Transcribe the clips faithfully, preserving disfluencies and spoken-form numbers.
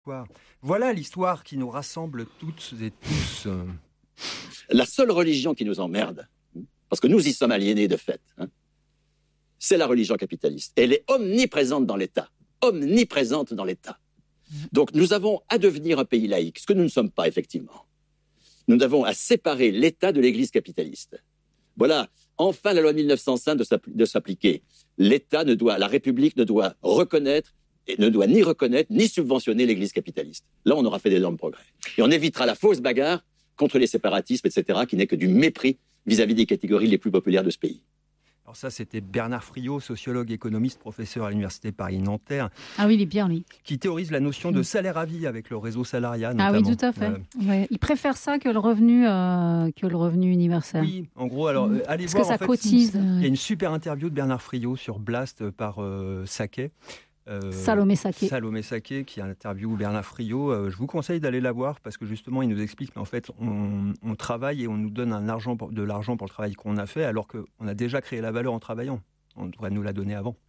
Voilà l'histoire qui nous rassemble toutes et tous. La seule religion qui nous emmerde, parce que nous y sommes aliénés de fait, hein, c'est la religion capitaliste. Elle est omniprésente dans l'État. Omniprésente dans l'État. Donc nous avons à devenir un pays laïque, ce que nous ne sommes pas effectivement. Nous avons à séparer l'État de l'Église capitaliste. Voilà, enfin la loi de mille neuf cent cinq de, s'appli- de s'appliquer. L'État ne doit, la République ne doit reconnaître, et ne doit ni reconnaître, ni subventionner l'Église capitaliste. Là, on aura fait d'énormes progrès. Et on évitera la fausse bagarre contre les séparatismes, et cetera, qui n'est que du mépris vis-à-vis des catégories les plus populaires de ce pays. Alors ça, c'était Bernard Friot, sociologue, économiste, professeur à l'Université Paris-Nanterre. Ah oui, il est bien, lui. Qui théorise la notion de salaire à vie avec le réseau salariat, notamment. Ah oui, tout à fait. Euh... Ouais. Il préfère ça que le revenu, euh, que le revenu universel. Oui, en gros, alors, mmh. allez Parce voir. que ça en fait, cotise. Il y a une super interview de Bernard Friot sur Blast par euh, Saquet. Euh, Salomé Saquet. Salomé Saquet, qui interviewe Bernard Friot. Euh, je vous conseille d'aller la voir parce que justement, il nous explique qu'en fait, on, on travaille et on nous donne un argent pour, de l'argent pour le travail qu'on a fait, alors qu'on a déjà créé la valeur en travaillant. On devrait nous la donner avant.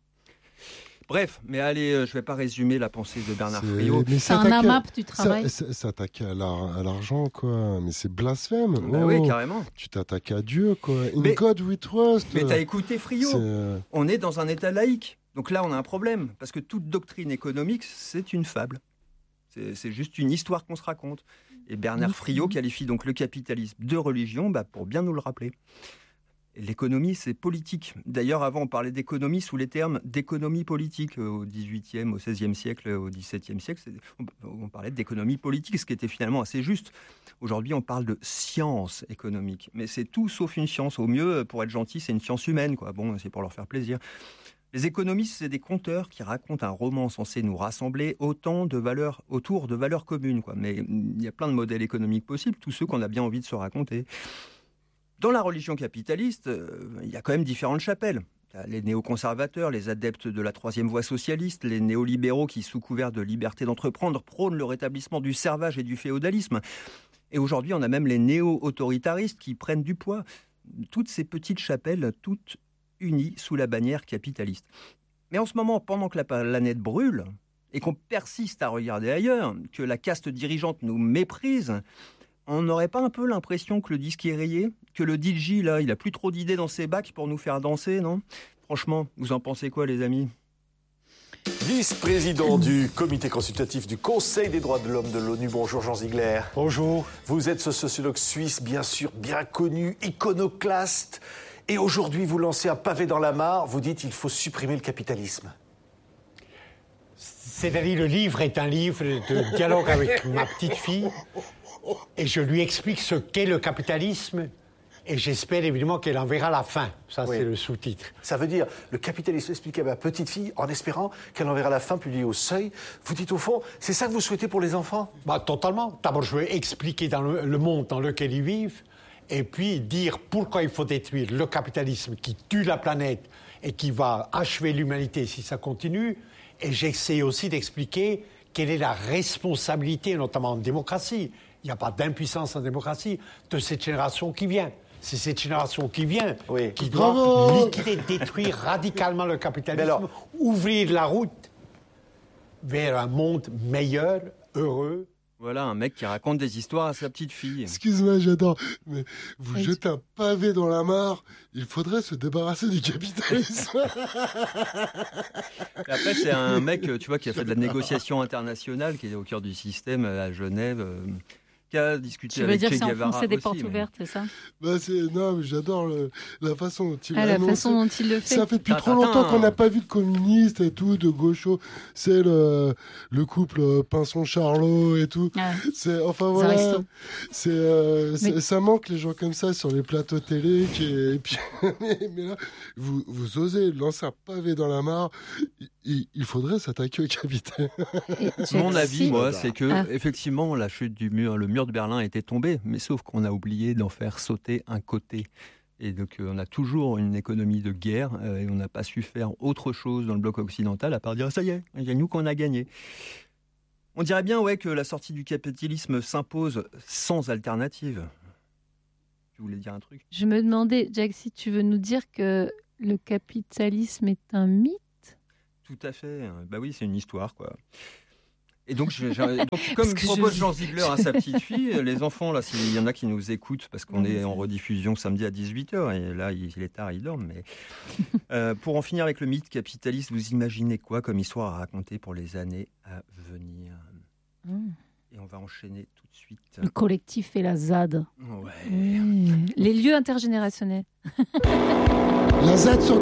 Bref, mais allez, euh, je ne vais pas résumer la pensée de Bernard c'est... Friot. Mais c'est un AMAP du travail. Ça, s'attaquer à, l'ar- à l'argent, quoi. Mais c'est blasphème. Bah oh, oui, carrément. Tu t'attaques à Dieu, quoi. In mais, God we trust. Mais t'as écouté Friot. C'est... On est dans un État laïque. Donc là, on a un problème, parce que toute doctrine économique, c'est une fable. C'est, c'est juste une histoire qu'on se raconte. Et Bernard Friot qualifie donc le capitalisme de religion, bah, pour bien nous le rappeler. Et l'économie, c'est politique. D'ailleurs, avant, on parlait d'économie sous les termes d'économie politique. Au dix-huitième, au seizième siècle, au dix-septième siècle, on parlait d'économie politique, ce qui était finalement assez juste. Aujourd'hui, on parle de science économique. Mais c'est tout sauf une science. Au mieux, pour être gentil, c'est une science humaine, quoi. Bon, c'est pour leur faire plaisir. Les économistes, c'est des conteurs qui racontent un roman censé nous rassembler autant de valeurs, autour de valeurs communes, quoi. Mais il y a plein de modèles économiques possibles, tous ceux qu'on a bien envie de se raconter. Dans la religion capitaliste, euh, il y a quand même différentes chapelles. Les néoconservateurs, les adeptes de la troisième voie socialiste, les néolibéraux qui, sous couvert de liberté d'entreprendre, prônent le rétablissement du servage et du féodalisme. Et aujourd'hui, on a même les néo-autoritaristes qui prennent du poids. Toutes ces petites chapelles, toutes unies sous la bannière capitaliste. Mais en ce moment, pendant que la planète brûle, et qu'on persiste à regarder ailleurs, que la caste dirigeante nous méprise, on n'aurait pas un peu l'impression que le disque est rayé ? Que le D J, là, il a plus trop d'idées dans ses bacs pour nous faire danser, non ? Franchement, vous en pensez quoi, les amis ? Vice-président du comité consultatif du Conseil des droits de l'homme de l'ONU, bonjour Jean Ziegler. Bonjour. Vous êtes ce sociologue suisse, bien sûr, bien connu, iconoclaste. Et aujourd'hui, vous lancez un pavé dans la mare, vous dites qu'il faut supprimer le capitalisme. C'est-à-dire, le livre est un livre de dialogue avec ma petite fille, et je lui explique ce qu'est le capitalisme, et j'espère évidemment qu'elle en verra la fin. Ça, oui. C'est le sous-titre. Ça veut dire, le capitalisme expliqué à ma petite fille, en espérant qu'elle en verra la fin publiée au Seuil. Vous dites au fond, c'est ça que vous souhaitez pour les enfants ? Bah, totalement. D'abord, je veux expliquer dans le, le monde dans lequel ils vivent, et puis dire pourquoi il faut détruire le capitalisme qui tue la planète et qui va achever l'humanité si ça continue. Et j'essaie aussi d'expliquer quelle est la responsabilité, notamment en démocratie. Il n'y a pas d'impuissance en démocratie de cette génération qui vient. C'est cette génération qui vient oui. qui doit Bravo liquider, détruire radicalement le capitalisme, alors, ouvrir la route vers un monde meilleur, heureux. Voilà, un mec qui raconte des histoires à sa petite fille. Excuse-moi, j'adore, mais vous oui. jetez un pavé dans la mare, il faudrait se débarrasser du capitalisme. Et après, c'est un mec, tu vois, qui a fait de la négociation internationale, qui est au cœur du système à Genève, euh, qui a discuté tu avec Che Guevara. Tu veux dire que c'est enfoncer des aussi, portes mais... ouvertes, c'est ça bah c'est, Non, mais j'adore le, la façon dont il ah, l'annonce. La façon dont il le fait. Ça fait depuis trop longtemps qu'on n'a pas vu de communistes et tout, de gauchos. C'est le, le couple Pinson-Charlot et tout. Ah, c'est, enfin voilà, c'est, euh, c'est, ça manque les gens comme ça sur les plateaux télé. Qui, et puis, mais, mais là, vous, vous osez lancer un pavé dans la mare. Il, il faudrait s'attaquer au capital. Mon avis, moi, c'est que ah. effectivement, la chute du mur, le mur de Berlin était tombé, mais sauf qu'on a oublié d'en faire sauter un côté. Et donc, on a toujours une économie de guerre euh, et on n'a pas su faire autre chose dans le bloc occidental à part dire ça y est, il y a nous qu'on a gagné. On dirait bien, ouais, que la sortie du capitalisme s'impose sans alternative. Tu voulais dire un truc ? Je me demandais, Jack, si tu veux nous dire que le capitalisme est un mythe ? Tout à fait. Bah oui, c'est une histoire, quoi. Et donc, je, je, donc comme propose je... Jean Ziegler à sa petite fille, les enfants, là, s'il y en a qui nous écoutent, parce qu'on est en rediffusion samedi à dix-huit heures, et là, il, il est tard, ils dorment. Mais euh, pour en finir avec le mythe capitaliste, vous imaginez quoi comme histoire à raconter pour les années à venir ? mm. Et on va enchaîner tout de suite. Le collectif et la Z A D. Ouais. Mmh. Les lieux intergénérationnels. La Z A D sur